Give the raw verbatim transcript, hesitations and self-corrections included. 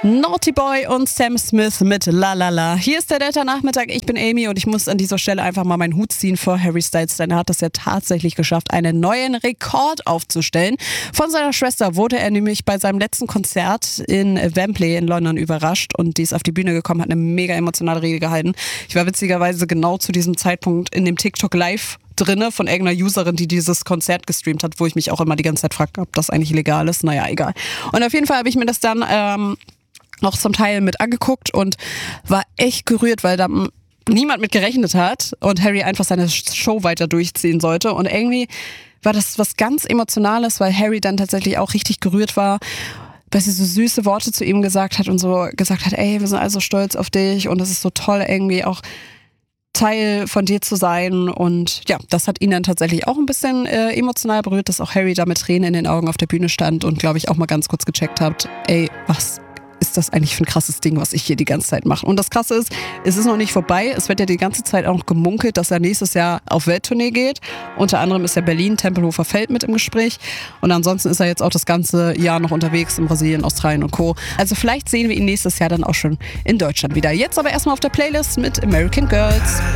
Naughty Boy und Sam Smith mit La La La. Hier ist der Delta-Nachmittag, ich bin Amy und ich muss an dieser Stelle einfach mal meinen Hut ziehen vor Harry Styles, denn er hat es ja tatsächlich geschafft, einen neuen Rekord aufzustellen. Von seiner Schwester wurde er nämlich bei seinem letzten Konzert in Wembley in London überrascht und die ist auf die Bühne gekommen, hat eine mega emotionale Rede gehalten. Ich war witzigerweise genau zu diesem Zeitpunkt in dem TikTok Live drinne von irgendeiner Userin, die dieses Konzert gestreamt hat, wo ich mich auch immer die ganze Zeit frage, ob das eigentlich legal ist. Naja, egal. Und auf jeden Fall habe ich mir das dann ähm, noch zum Teil mit angeguckt und war echt gerührt, weil da niemand mit gerechnet hat und Harry einfach seine Show weiter durchziehen sollte. Und irgendwie war das was ganz Emotionales, weil Harry dann tatsächlich auch richtig gerührt war, weil sie so süße Worte zu ihm gesagt hat und so gesagt hat, ey, wir sind also stolz auf dich und es ist so toll, irgendwie auch Teil von dir zu sein. Und ja, das hat ihn dann tatsächlich auch ein bisschen äh, emotional berührt, dass auch Harry da mit Tränen in den Augen auf der Bühne stand und, glaube ich, auch mal ganz kurz gecheckt hat, ey, was ist das eigentlich für ein krasses Ding, was ich hier die ganze Zeit mache. Und das Krasse ist, es ist noch nicht vorbei. Es wird ja die ganze Zeit auch noch gemunkelt, dass er nächstes Jahr auf Welttournee geht. Unter anderem ist ja Berlin, Tempelhofer Feld mit im Gespräch. Und ansonsten ist er jetzt auch das ganze Jahr noch unterwegs in Brasilien, Australien und Co. Also vielleicht sehen wir ihn nächstes Jahr dann auch schon in Deutschland wieder. Jetzt aber erstmal auf der Playlist mit American Girls.